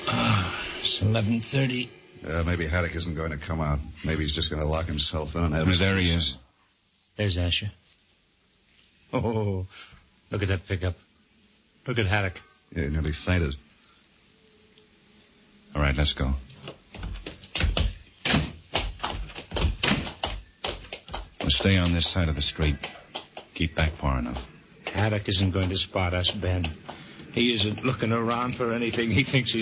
It's 11:30. Maybe Haddock isn't going to come out. Maybe he's just going to lock himself in and have his... There he is. There's Asher. Oh, look at that pickup. Look at Haddock. Yeah, he nearly fainted. All right, let's go. We'll stay on this side of the street. Keep back far enough. Haddock isn't going to spot us, Ben. He isn't looking around for anything. He thinks he's